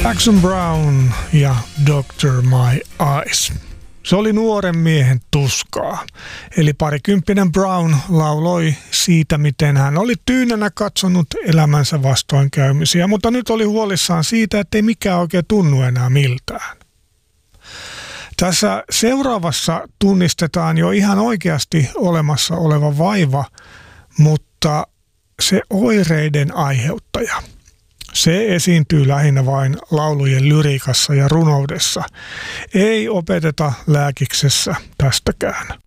Jackson Browne ja Dr. My Eyes. Se oli nuoren miehen tuskaa. Eli parikymppinen Brown lauloi siitä, miten hän oli tyynänä katsonut elämänsä vastoinkäymisiä, mutta nyt oli huolissaan siitä, ettei mikään oikein tunnu enää miltään. Tässä seuraavassa tunnistetaan jo ihan oikeasti olemassa oleva vaiva, mutta se oireiden aiheuttaja. Se esiintyy lähinnä vain laulujen lyriikassa ja runoudessa. Ei opeteta lääkiksessä tästäkään.